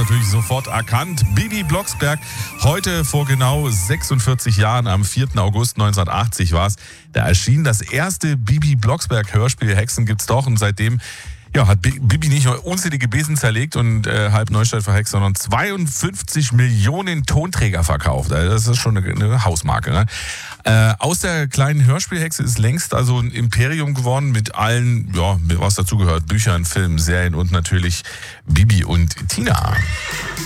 natürlich sofort erkannt. Bibi Blocksberg, heute vor genau 46 Jahren, am 4. August 1980 war es, da erschien das erste Bibi Blocksberg-Hörspiel. Hexen gibt's doch, und seitdem hat Bibi nicht nur unzählige Besen zerlegt und halb Neustadt verhext, sondern 52 Millionen Tonträger verkauft. Also das ist schon eine Hausmarke. Ne? Aus der kleinen Hörspielhexe ist längst also ein Imperium geworden mit allen, was dazugehört, Büchern, Filmen, Serien und natürlich Bibi und Tina.